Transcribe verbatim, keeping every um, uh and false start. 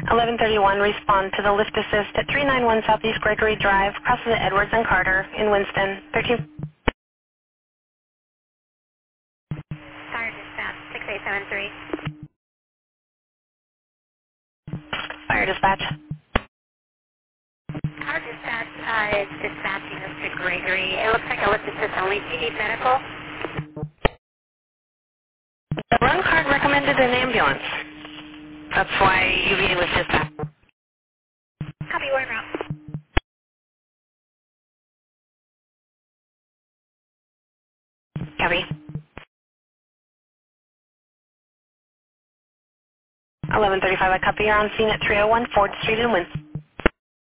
eleven thirty-one, respond to the lift assist at three ninety-one Southeast Gregory Drive, crosses at Edwards and Carter in Winston. thirteen. Fire dispatch, six eight seven three. Fire dispatch. Our dispatch uh, is dispatching us to Gregory. It looks like a lift assist only. Do you need medical? The run card recommended an ambulance. That's why you meeting with dispatch. Copy, we're en route. Copy. eleven thirty-five, I copy. You're on scene at three oh one Ford Street in Winston.